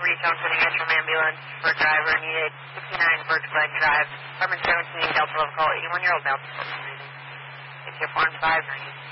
Tone for the Antrim Ambulance for a driver needed 69 Birch Glen Drive, apartment 17, Delta Local, 81-year-old male. It's your 4 and 5.